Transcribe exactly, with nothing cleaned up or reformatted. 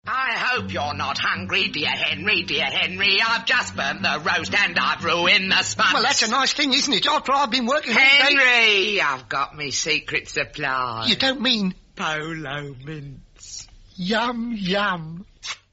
I hope you're not hungry, dear Henry, dear Henry. I've just burnt the roast and I've ruined the spuds. Well, that's a nice thing, isn't it? After I've been working all day... Henry, I've got me secret supply. You don't mean... Polo mints. Yum, yum.